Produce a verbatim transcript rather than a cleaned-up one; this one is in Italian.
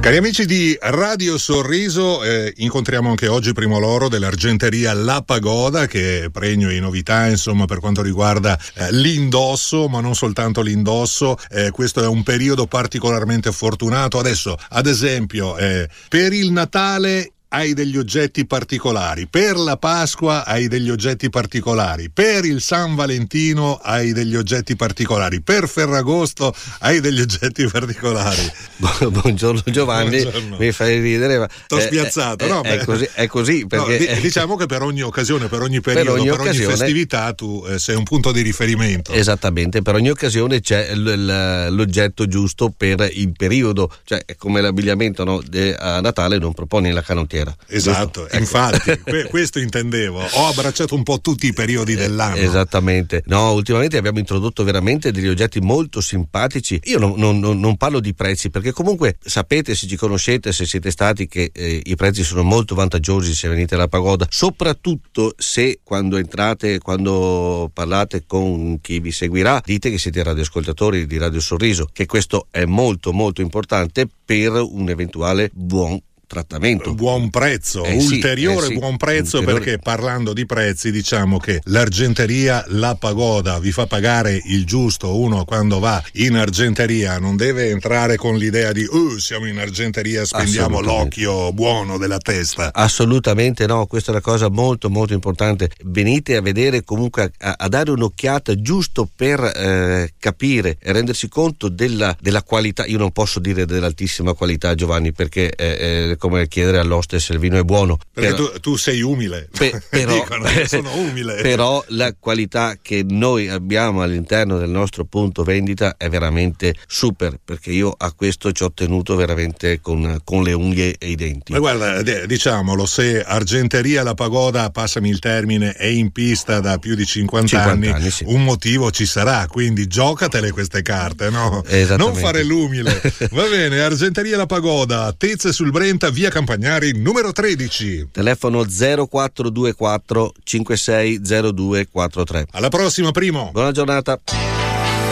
Cari amici di Radio Sorriso, eh, incontriamo anche oggi Primo Loro dell'argenteria La Pagoda, che è pregno di novità, insomma, per quanto riguarda eh, l'indosso, ma non soltanto l'indosso. Eh, questo è un periodo particolarmente fortunato. Adesso, ad esempio, eh, per il Natale hai degli oggetti particolari, per la Pasqua hai degli oggetti particolari, per il San Valentino hai degli oggetti particolari, per Ferragosto hai degli oggetti particolari. Buongiorno Giovanni, Buongiorno. Mi fai ridere. T'ho spiazzato, è, no? È, è così, è così perché no, diciamo che per ogni occasione, per ogni periodo, per ogni, per ogni festività tu eh, sei un punto di riferimento. Esattamente, per ogni occasione c'è l- l- l'oggetto giusto per il periodo, cioè è come l'abbigliamento, no? De- a Natale non proponi la canottiera. Esatto, ecco. Infatti que- questo intendevo, ho abbracciato un po' tutti i periodi dell'anno. Esattamente, no, ultimamente abbiamo introdotto veramente degli oggetti molto simpatici. Io non, non, non parlo di prezzi, perché comunque sapete, se ci conoscete, se siete stati, che eh, i prezzi sono molto vantaggiosi se venite alla Pagoda, soprattutto se quando entrate, quando parlate con chi vi seguirà, dite che siete radioascoltatori di Radio Sorriso, che questo è molto molto importante per un eventuale buon trattamento. Buon prezzo, eh ulteriore sì, eh sì, buon prezzo, ulteriore. Perché parlando di prezzi diciamo che l'argenteria La Pagoda vi fa pagare il giusto. Uno quando va in argenteria non deve entrare con l'idea di uh, siamo in argenteria, spendiamo l'occhio buono della testa. Assolutamente no, questa è una cosa molto molto importante. Venite a vedere, comunque a, a dare un'occhiata giusto per eh, capire e rendersi conto della, della qualità. Io non posso dire dell'altissima qualità, Giovanni, perché eh, eh, come chiedere all'hostess se il vino è buono, perché però, tu, tu sei umile, pe, però, dicono, sono umile. Però la qualità che noi abbiamo all'interno del nostro punto vendita è veramente super, perché io a questo ci ho tenuto veramente con, con le unghie e i denti. Ma guarda, diciamolo, se Argenteria La Pagoda, passami il termine, è in pista da più di cinquanta anni, anni sì. Un motivo ci sarà, quindi giocatele queste carte, no? Non fare l'umile. Va bene, Argenteria La Pagoda, Tezze sul Brenta, via Campagnari numero tredici. Telefono zero quattro due quattro cinque sei zero due quattro tre. Alla prossima, Primo. Buona giornata.